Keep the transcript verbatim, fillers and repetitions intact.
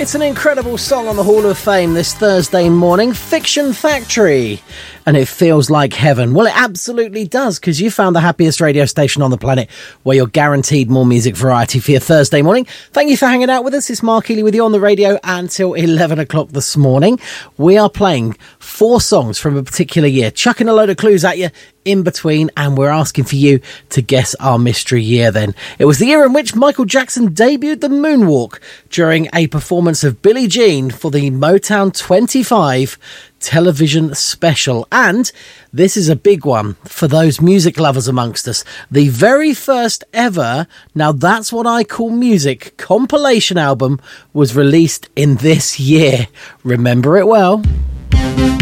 It's an incredible song on the Hall of Fame this Thursday morning, Fiction Factory. And it feels like heaven. Well, it absolutely does, because you found the happiest radio station on the planet where you're guaranteed more music variety for your Thursday morning. Thank you for hanging out with us. It's Mark Healy with you on the radio until eleven o'clock this morning. We are playing four songs from a particular year, chucking a load of clues at you in between, and we're asking for you to guess our mystery year then. It was the year in which Michael Jackson debuted the moonwalk during a performance of Billie Jean for the Motown twenty-five television special. And this is a big one for those music lovers amongst us. The very first ever Now That's What I Call Music compilation album was released in this year. Remember it well.